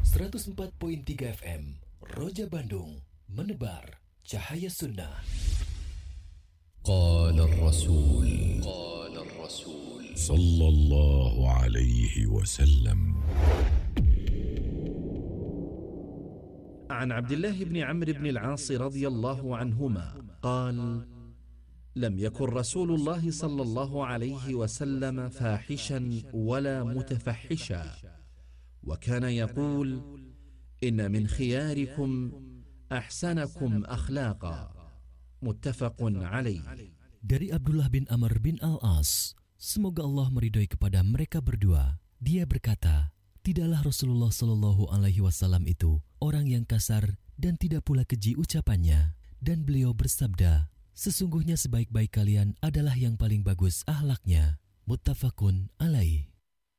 104.3 FM Roja Bandung, menebar cahaya sunnah. قال الرسول صلى الله عليه وسلم عن عبد الله بن عمرو بن العاص رضي الله عنهما قال: لم يكن رسول الله صلى الله عليه وسلم فاحشا ولا متفحشا، وكان يقول: إن من خياركم أحسنكم أخلاقا. متفق عليه. Dari Abdullah bin Amr bin Al-As, semoga Allah meridhoi kepada mereka berdua. Dia berkata, tidaklah Rasulullah Shallallahu Alaihi Wasallam itu orang yang kasar dan tidak pula keji ucapannya. Dan beliau bersabda, sesungguhnya sebaik-baik kalian adalah yang paling bagus akhlaknya. Muttafaqun alaih.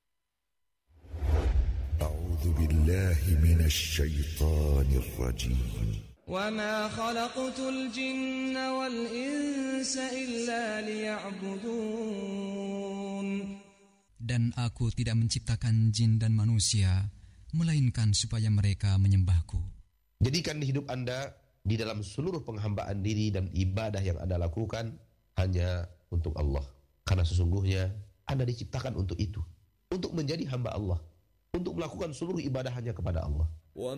أعوذ بالله من الشيطان الرجيم وما خلقت الجن والإنس إلا ليعبدون. Dan aku tidak menciptakan jin dan manusia melainkan supaya mereka menyembahku. Jadikan hidup Anda di dalam seluruh penghambaan diri dan ibadah yang Anda lakukan hanya untuk Allah. Karena sesungguhnya Anda diciptakan untuk itu, untuk menjadi hamba Allah, untuk melakukan seluruh ibadah hanya kepada Allah.